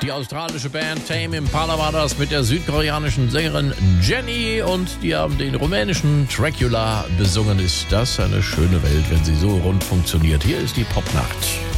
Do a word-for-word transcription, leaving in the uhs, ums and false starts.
Die australische Band Tame Impala war das mit der südkoreanischen Sängerin Jenny und die haben den rumänischen Dracula besungen. Ist das eine schöne Welt, wenn sie so rund funktioniert? Hier ist die Popnacht.